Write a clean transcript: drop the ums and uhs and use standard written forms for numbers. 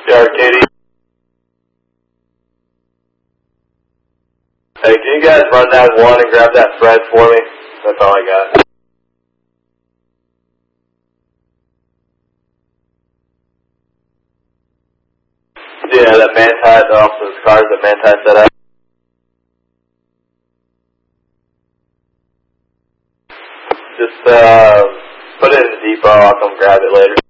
Yeah, Katie. Hey, can you guys run that one and grab that Fred for me? That's all I got. Yeah, that Manti, the officer's cars that Manti set up. Just, put it in the depot. I'll come grab it later.